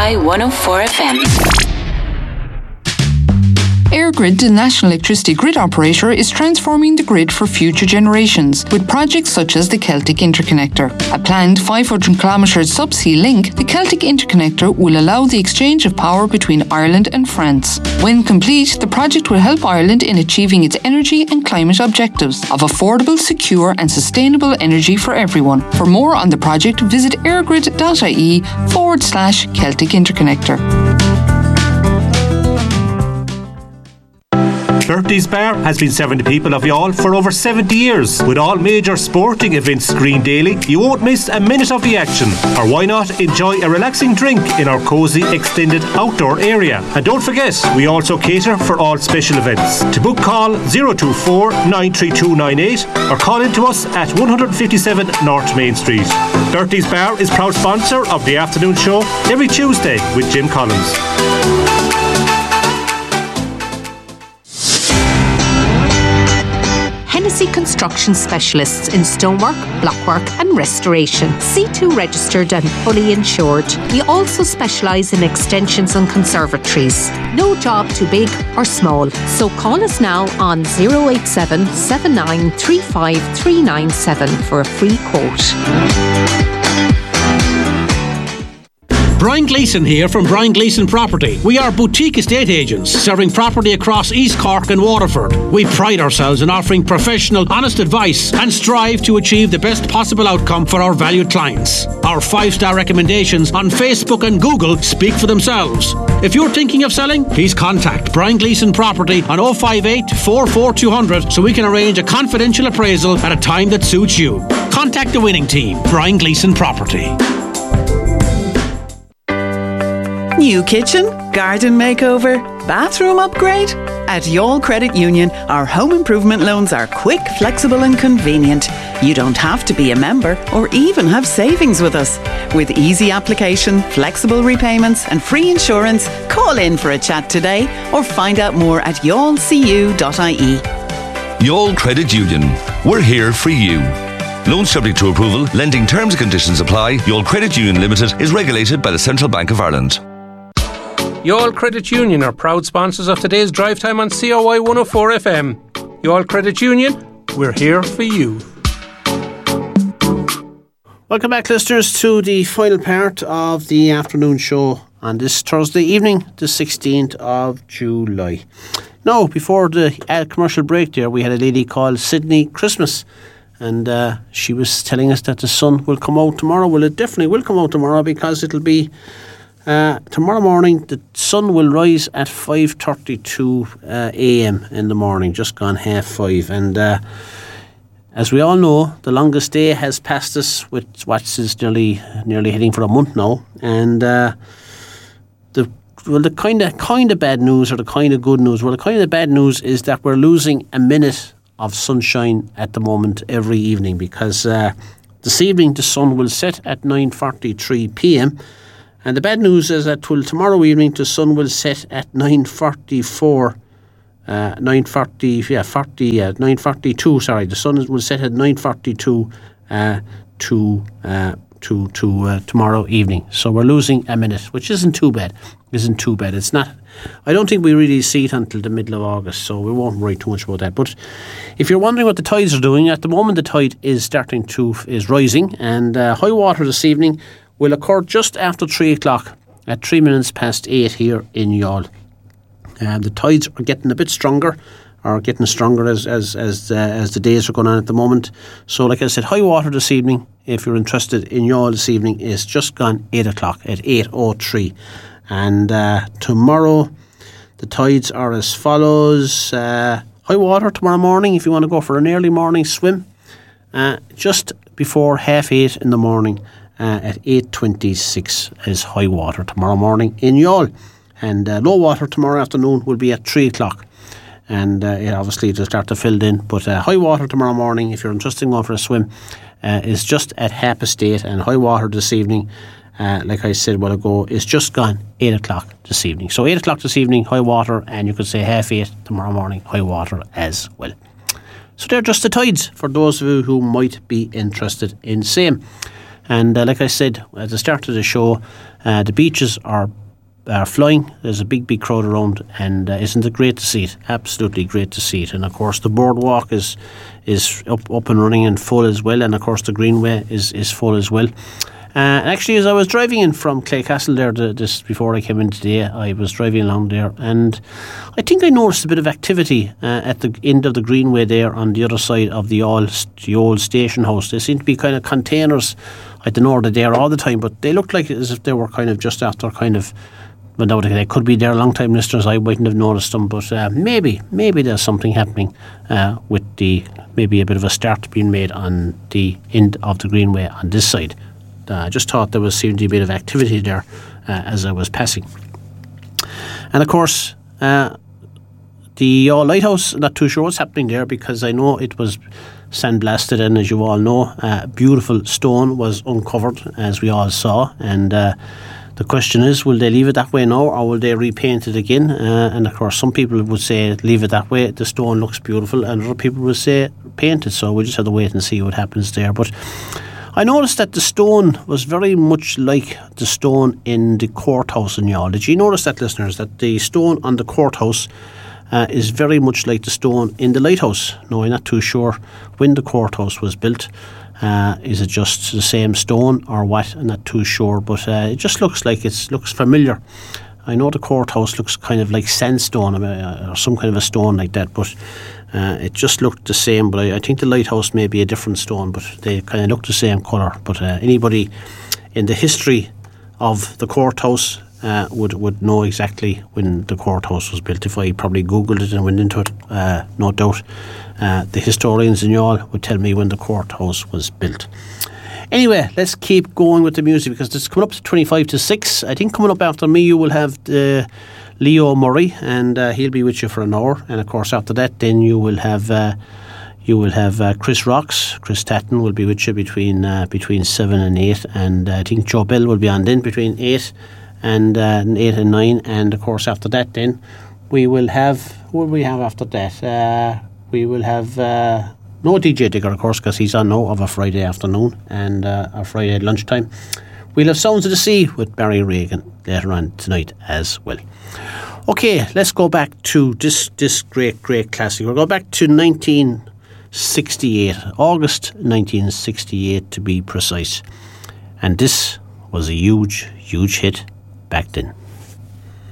COI 104 FM. EirGrid, the national electricity grid operator, is transforming the grid for future generations with projects such as the Celtic Interconnector. A planned 500-kilometre subsea link, the Celtic Interconnector will allow the exchange of power between Ireland and France. When complete, the project will help Ireland in achieving its energy and climate objectives of affordable, secure and sustainable energy for everyone. For more on the project, visit eirgrid.ie/Celtic Interconnector. Bertie's Bar has been serving the people of Youghal for over 70 years. With all major sporting events screened daily, you won't miss a minute of the action. Or why not enjoy a relaxing drink in our cosy extended outdoor area? And don't forget, we also cater for all special events. To book, call 024 93298 or call in to us at 157 North Main Street. Bertie's Bar is proud sponsor of the afternoon show every Tuesday with Jim Collins. Hennessy Construction Specialists in stonework, blockwork and restoration. C2 registered and fully insured. We also specialise in extensions and conservatories. No job too big or small. So call us now on 087 7935 397 for a free quote. Brian Gleeson here from Brian Gleeson Property. We are boutique estate agents serving property across East Cork and Waterford. We pride ourselves in offering professional, honest advice and strive to achieve the best possible outcome for our valued clients. Our 5-star recommendations on Facebook and Google speak for themselves. If you're thinking of selling, please contact Brian Gleeson Property on 058 44200 so we can arrange a confidential appraisal at a time that suits you. Contact the winning team, Brian Gleeson Property. New kitchen, garden makeover, bathroom upgrade? At Youghal Credit Union, our home improvement loans are quick, flexible and convenient. You don't have to be a member or even have savings with us. With easy application, flexible repayments and free insurance, call in for a chat today or find out more at youghalcu.ie. Youghal Credit Union. We're here for you. Loans subject to approval, lending terms and conditions apply. Youghal Credit Union Limited is regulated by the Central Bank of Ireland. Youghal Credit Union are proud sponsors of today's drive time on COI 104 FM. Youghal Credit Union, we're here for you. Welcome back, listeners, to the final part of the afternoon show on this Thursday evening, the 16th of July. Now, before the commercial break there, we had a lady called Sydney Christmas, and she was telling us that the sun will come out tomorrow. Well, it definitely will come out tomorrow because it'll be tomorrow morning. The sun will rise at 5:32 a.m. in the morning, just gone 5:30. And as we all know, the longest day has passed us, with what is nearly heading for a month now. And the kind of bad news, or the kind of good news. Well, the kind of bad news is that we're losing a minute of sunshine at the moment every evening, because this evening the sun will set at 9:43 p.m. And the bad news is that till tomorrow evening the sun will set at 9:42. Sorry, the sun will set at 9:42 to tomorrow evening. So we're losing a minute, which isn't too bad. It's not. I don't think we really see it until the middle of August, so we won't worry too much about that. But if you're wondering what the tides are doing, at the moment the tide is rising, and high water this evening will occur just after 3 o'clock at 3 minutes past 8 here in Youghal. The tides are getting a bit stronger, or getting stronger as the days are going on at the moment. So, like I said, high water this evening, if you're interested in Youghal this evening, is just gone 8 o'clock at 8:03. And tomorrow the tides are as follows. High water tomorrow morning, if you want to go for an early morning swim, just before 8:30 in the morning, at 8:26 is high water tomorrow morning in Youghal. And low water tomorrow afternoon will be at 3 o'clock. And obviously it'll start to fill in. But high water tomorrow morning, if you're interested in going for a swim, is just at 8:30. And high water this evening, like I said a while ago, is just gone 8 o'clock this evening. So 8 o'clock this evening, high water, and you could say 8:30 tomorrow morning, high water as well. So they're just the tides for those of you who might be interested in same. And like I said at the start of the show, the beaches are flying. There's a big crowd around, and isn't it great to see it? Absolutely great to see it. And of course the boardwalk is up and running and full as well, and of course the greenway is full as well. Actually, as I was driving in from Claycastle there just before I came in today, I was driving along there, and I think I noticed a bit of activity at the end of the greenway there on the other side of the old station house. There seemed to be kind of containers. I don't know, they're there all the time, but they looked like as if they were kind of just after kind of, well, no, they could be there long time listeners. I mightn't have noticed them, but maybe there's something happening with maybe a bit of a start being made on the end of the greenway on this side. I just thought there seemed to be a bit of activity there as I was passing. And of course, the lighthouse, not too sure what's happening there, because I know it was sandblasted, and as you all know, beautiful stone was uncovered, as we all saw. And the question is, will they leave it that way now, or will they repaint it again? And of course, some people would say leave it that way, the stone looks beautiful, and other people would say paint it. So we'll just have to wait and see what happens there. But I noticed that the stone was very much like the stone in the courthouse in Youghal. Did you notice that, listeners, that the stone on the courthouse is very much like the stone in the lighthouse? No, I'm not too sure when the courthouse was built. Is it just the same stone or what? I'm not too sure, but it just looks like it looks familiar. I know the courthouse looks kind of like sandstone or some kind of a stone like that, but it just looked the same. But I think the lighthouse may be a different stone, but they kind of look the same colour. But anybody in the history of the courthouse would know exactly when the courthouse was built. If I probably Googled it and went into it, no doubt the historians in Youghal would tell me when the courthouse was built. Anyway, let's keep going with the music, because it's coming up to 25 to 6. I think coming up after me you will have Leo Murray, and he'll be with you for an hour. And of course after that then you will have Chris Rocks. Chris Tatton will be with you between 7 and 8, and I think Joe Bell will be on then between 8 and 9. And of course after that then we will have, what will we have after that? We will have no DJ Digger, of course, because he's on now of a Friday afternoon and a Friday lunchtime. We'll have Sounds of the Sea with Barry Reagan later on tonight as well. Okay, let's go back to this great classic. We'll go back to 1968, August 1968 to be precise. And this was a huge hit back then.